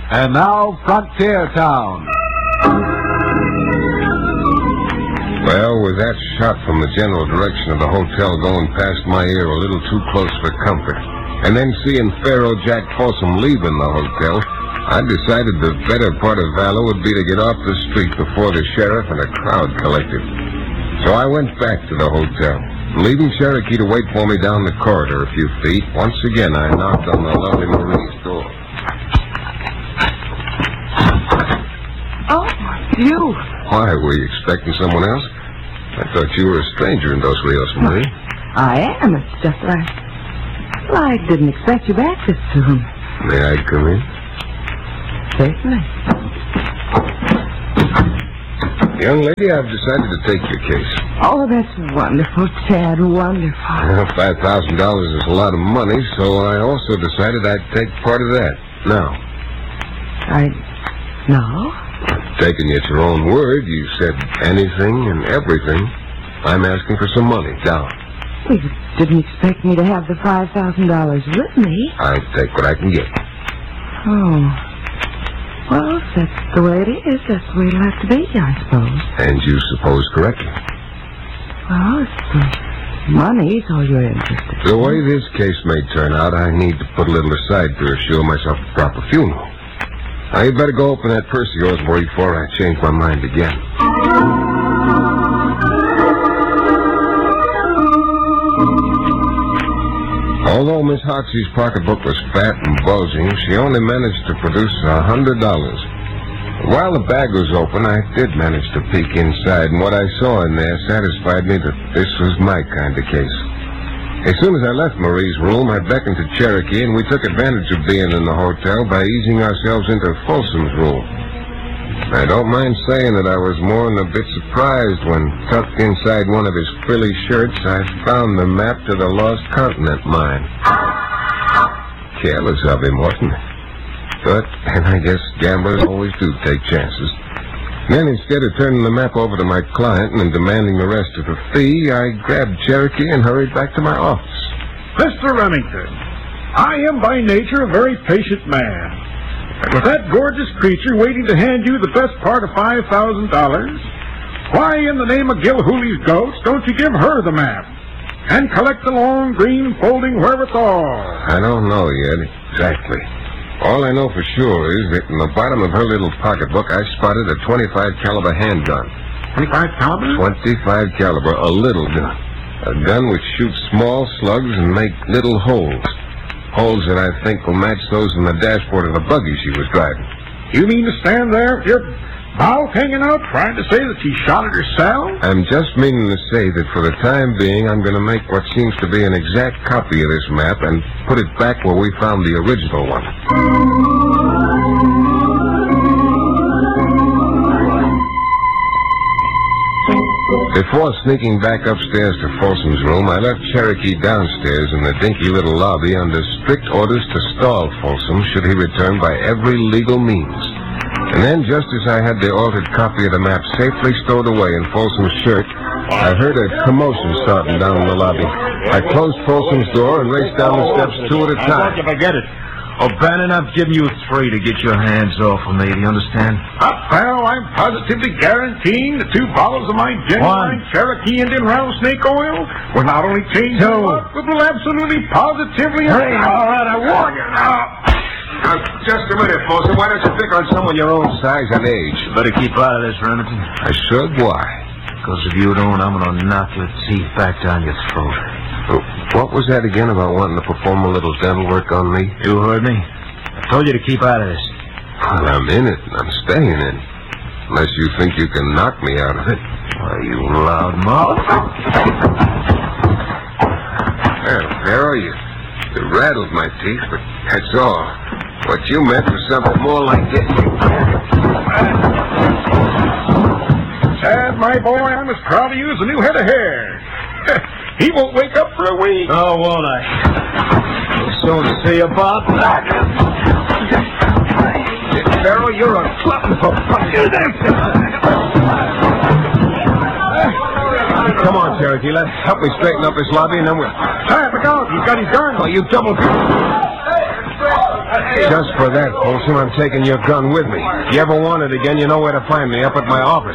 And now, Frontier Town. Well, with that shot from the general direction of the hotel going past my ear a little too close for comfort, and then seeing Pharaoh Jack Folsom leaving the hotel, I decided the better part of valor would be to get off the street before the sheriff and a crowd collected. So I went back to the hotel, leaving Cherokee to wait for me down the corridor a few feet. Once again, I knocked on the lovely Marie's door. Oh, you. Why, were you expecting someone else? I thought you were a stranger in Dos Rios, Marie. I am. It's just that I didn't expect you back this soon. May I come in? Certainly. Young lady, I've decided to take your case. Oh, that's wonderful, Chad. Wonderful. Well, $5,000 is a lot of money, so I also decided I'd take part of that. Now. No? Taking you at your own word, you said anything and everything. I'm asking for some money, down. Well, you didn't expect me to have the $5,000 with me. I take what I can get. Oh. Well, if that's the way it is, that's the way it'll have to be, I suppose. And you suppose correctly. Well, if money's all you're interested in. The way this case may turn out, I need to put a little aside to assure myself a proper funeral. Now, you'd better go open that purse of yours, Marie, before I change my mind again. Although Miss Hoxie's pocketbook was fat and bulging, she only managed to produce $100. While the bag was open, I did manage to peek inside, and what I saw in there satisfied me that this was my kind of case. As soon as I left Marie's room, I beckoned to Cherokee, and we took advantage of being in the hotel by easing ourselves into Folsom's room. I don't mind saying that I was more than a bit surprised when, tucked inside one of his frilly shirts, I found the map to the Lost Continent mine. Careless of him, wasn't it? But, and I guess gamblers always do take chances. Then, instead of turning the map over to my client and demanding the rest of the fee, I grabbed Cherokee and hurried back to my office. Mr. Remington, I am by nature a very patient man. And with that gorgeous creature waiting to hand you the best part of $5,000, why in the name of Gilhooly's ghost don't you give her the map and collect the long green folding wherewithal? I don't know yet, exactly. All I know for sure is that in the bottom of her little pocketbook, I spotted a .25 caliber handgun. 25 caliber? 25 caliber, a little gun. A gun which shoots small slugs and make little holes. Holes that I think will match those in the dashboard of the buggy she was driving. You mean to stand there with your mouth hanging out trying to say that she shot it herself? I'm just meaning to say that for the time being, I'm going to make what seems to be an exact copy of this map and put it back where we found the original one. Before sneaking back upstairs to Folsom's room, I left Cherokee downstairs in the dinky little lobby under strict orders to stall Folsom should he return by every legal means. And then, just as I had the altered copy of the map safely stowed away in Folsom's shirt, I heard a commotion starting down in the lobby. I closed Folsom's door and raced down the steps two at a time. If I get it. O'Bannon, I've given you 3 to get your hands off of me. Do you understand? Well, I'm positively guaranteeing the 2 bottles of my genuine Cherokee Indian rattlesnake oil will not only change your luck, but will absolutely positively... Hey, all right, I warn you now. Now, just a minute, Folsom. Why don't you pick on someone your own size and age? You better keep out of this, Remington. I should. Why? Because if you don't, I'm going to knock your teeth back down your throat. What was that again about wanting to perform a little dental work on me? You heard me. I told you to keep out of this. Well, I'm in it, and I'm staying in. Unless you think you can knock me out of it. Why, you loud mouth. Well, Pharaoh, you rattled my teeth, but that's all. What you meant was something more like this. Chad, my boy, I'm as proud of you as a new head of hair. He won't wake up for a week. Oh, won't I? We'll soon see about that. Pharaoh, you're a glutton for fun. Come on, Cherokee. Let's help me straighten up this lobby, and then we'll... Chad, look out. He's got his gun. Oh, you double... Just for that, Folsom, I'm taking your gun with me. If you ever want it again, you know where to find me, up at my office.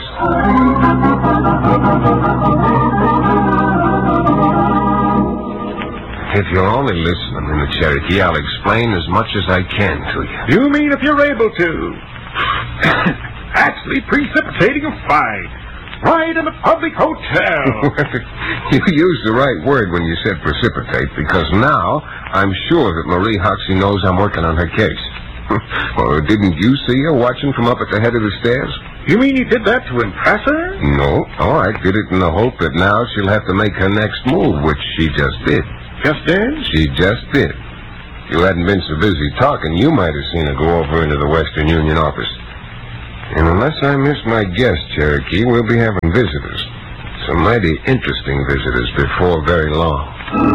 If you'll only listen a minute, Cherokee, I'll explain as much as I can to you. You mean if you're able to? Actually precipitating a fight. Right in a public hotel. You used the right word when you said precipitate, because now I'm sure that Marie Hoxie knows I'm working on her case. Well, didn't you see her watching from up at the head of the stairs? You mean you did that to impress her? No. Oh, I did it in the hope that now she'll have to make her next move, which she just did. Just did? She just did. If you hadn't been so busy talking, you might have seen her go over into the Western Union office. And unless I miss my guess, Cherokee, we'll be having visitors. Some mighty interesting visitors before very long.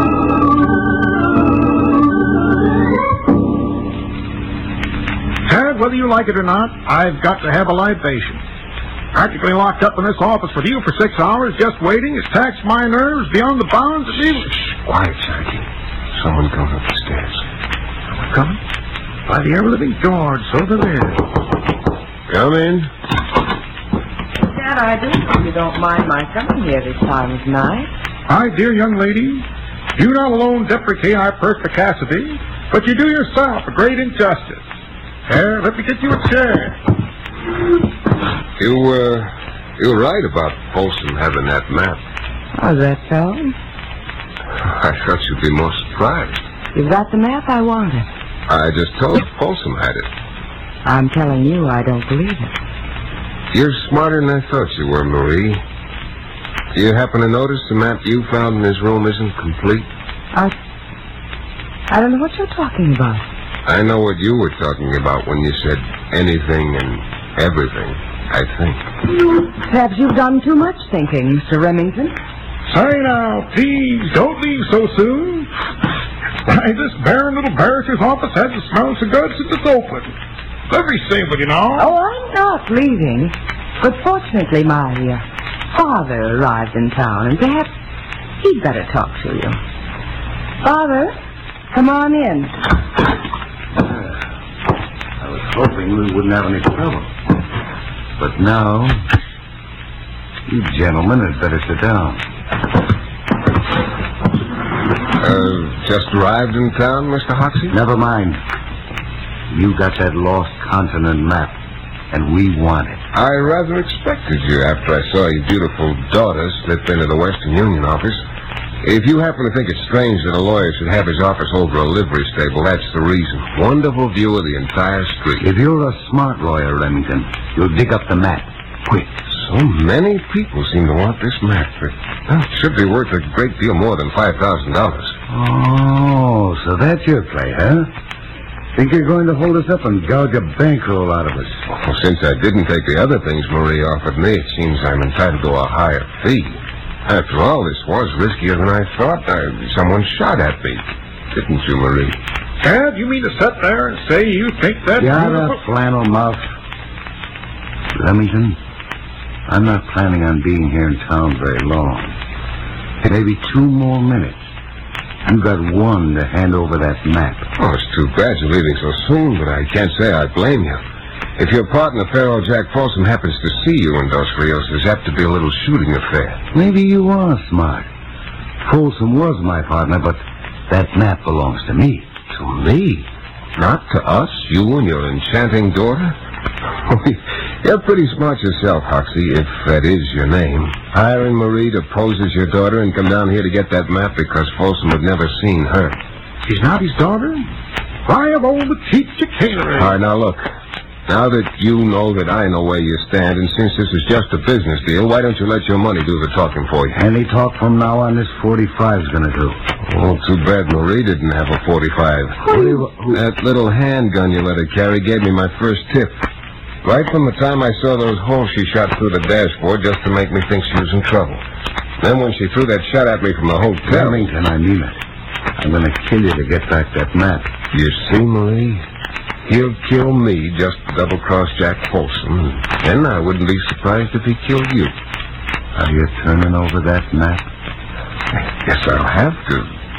Tad, whether you like it or not, I've got to have a libation. Practically locked up in this office with you for 6 hours, just waiting, has taxed my nerves beyond the bounds of even... Quiet, Cherokee. Someone coming up the stairs. Someone coming? By the ever-living George, so there is. Come in. Dad, I do hope you don't mind my coming here this time of night. My dear young lady, you not alone deprecate our perspicacity, but you do yourself a great injustice. Here, let me get you a chair. You're right about Folsom having that map. Oh, is that so? I thought you'd be more surprised. You've got the map I wanted. I just told Folsom had it. I'm telling you, I don't believe it. You're smarter than I thought you were, Marie. Do you happen to notice the map you found in his room isn't complete? I don't know what you're talking about. I know what you were talking about when you said anything and everything, I think. Perhaps you've done too much thinking, Mr. Remington. Say now, please, don't leave so soon. Why, this barren little barrister's office hasn't smelled so good since it's open. Every single, you know. Oh, I'm not leaving. But fortunately, my father arrived in town, and perhaps he'd better talk to you. Father, come on in. I was hoping we wouldn't have any trouble. But now, you gentlemen had better sit down. Just arrived in town, Mr. Hoxie? Never mind. You got that lost continent map, and we want it. I rather expected you after I saw your beautiful daughter slip into the Western Union office. If you happen to think it's strange that a lawyer should have his office over a livery stable, that's the reason. Wonderful view of the entire street. If you're a smart lawyer, Remington, you'll dig up the map. Quick. So many people seem to want this map. It should be worth a great deal more than $5,000. Oh, so that's your play, huh? Think you're going to hold us up and gouge a bankroll out of us? Well, since I didn't take the other things Marie offered me, it seems I'm entitled to a higher fee. After all, this was riskier than I thought. Someone shot at me. Didn't you, Marie? Dad, you mean to sit there and say you think that... Got a flannel mouth. Remington, I'm not planning on being here in town very long. Maybe 2 more minutes. You got one to hand over that map. Oh, it's too bad you're leaving so soon, but I can't say I blame you. If your partner, Pharaoh Jack Folsom, happens to see you in Dos Rios, there's apt to be a little shooting affair. Maybe you are smart. Folsom was my partner, but that map belongs to me. To me? Not to us? You and your enchanting daughter? You're pretty smart yourself, Hoxie, if that is your name. Hiring Marie to pose as your daughter and come down here to get that map because Folsom had never seen her. She's not his daughter? Why, of all the cheap chicanery. All right, now look. Now that you know that I know where you stand, and since this is just a business deal, why don't you let your money do the talking for you? Any talk from now on, this 45's gonna do. Oh, too bad Marie didn't have a 45. That little handgun you let her carry gave me my first tip. Right from the time I saw those holes she shot through the dashboard just to make me think she was in trouble. Then when she threw that shot at me from the hotel... Remington, I mean it. I'm gonna kill you to get back that map. You see, Marie? He'll kill me just to double-cross Jack Folsom. Then I wouldn't be surprised if he killed you. Are you turning over that map? Yes, I'll have to.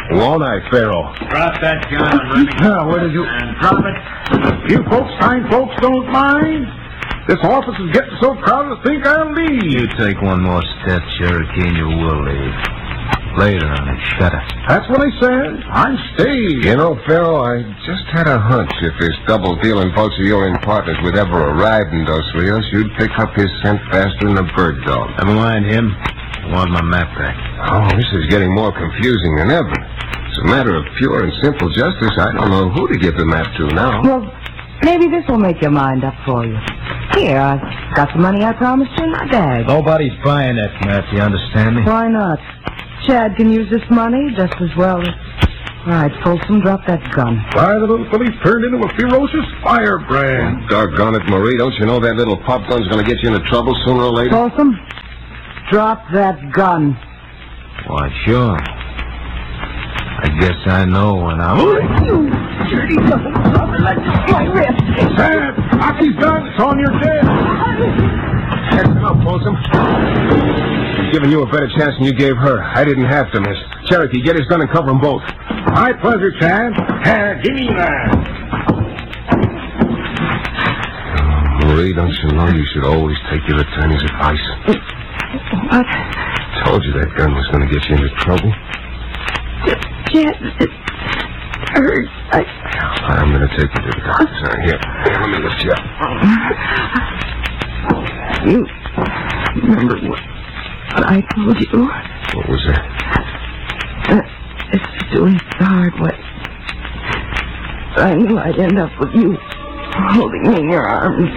Won't I, Pharaoh? Drop that gun and let me Where did you... And drop it. You folks, fine folks, don't mind. This office is getting so crowded I think I'll leave. You take one more step, Cherokee, and you will leave. Later on it, shut up. That's what I said. I'm staying. You know, Pharaoh, I just had a hunch if this double-dealing Bolshevik partners would ever arrive in Dos Rios, you'd pick up his scent faster than a bird dog. Never mind him. I want my map back. Oh, this is getting more confusing than ever. It's a matter of pure and simple justice. I don't know who to give the map to now. Well, maybe this will make your mind up for you. Here, I've got the money I promised you in my bag. Nobody's buying that map, you understand me? Why not? Chad can use this money just as well as... All right, Folsom, drop that gun. Why, the little filly's turned into a ferocious firebrand. Doggone it, Marie. Don't you know that little pop gun's going to get you into trouble sooner or later? Folsom, drop that gun. Why, sure. I guess I know when I'm... You dirty little brother, let go my wrist. Sam, knock his gun. It's on your desk. Heads up, Folsom. He's giving you a better chance than you gave her. I didn't have to miss. Cherokee, get his gun and cover them both. My pleasure, Chad. Here, give me that. Marie, don't you know you should always take your attorney's advice? What? Told you that gun was going to get you into trouble. Chad, it hurts. I'm going to take you to the doctor. Here, let me lift you up. You remember what I told you? What was that? It's doing the hard way. I knew I'd end up with you holding me in your arms.